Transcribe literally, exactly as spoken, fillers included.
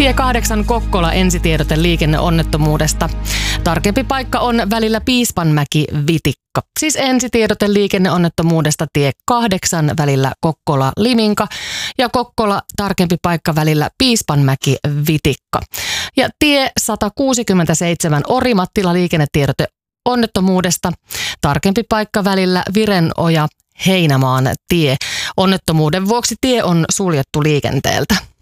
Tie kahdeksan Kokkola ensitiedote liikenneonnettomuudesta. Tarkempi paikka on välillä Piispanmäki-Vitikka. Siis ensitiedote liikenneonnettomuudesta tie kahdeksan välillä Kokkola-Liminka ja Kokkola tarkempi paikka välillä Piispanmäki-Vitikka. Ja tie sata kuusikymmentäseitsemän Orimattila liikennetiedote onnettomuudesta. Tarkempi paikka välillä Virenoja Heinämaan tie. Onnettomuuden vuoksi tie on suljettu liikenteeltä.